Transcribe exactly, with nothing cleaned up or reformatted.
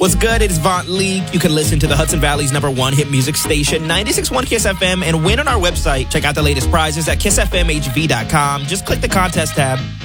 What's good? It is Vaunt Lee. You can listen to the Hudson Valley's number one hit music station, ninety-six point one Kiss F M, and win on our website. Check out the latest prizes at kiss f m h v dot com. Just click the contest tab.